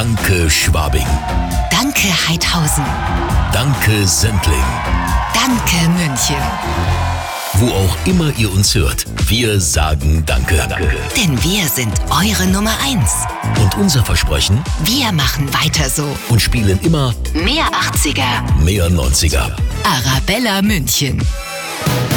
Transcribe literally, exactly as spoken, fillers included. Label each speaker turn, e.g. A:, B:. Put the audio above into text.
A: Danke Schwabing.
B: Danke Heidhausen.
A: Danke Sendling.
B: Danke München.
A: Wo auch immer ihr uns hört, wir sagen Danke. Danke.
B: Denn wir sind eure Nummer eins.
A: Und unser Versprechen?
B: Wir machen weiter so.
A: Und spielen immer
B: mehr achtziger,
A: mehr neunziger.
B: Arabella München.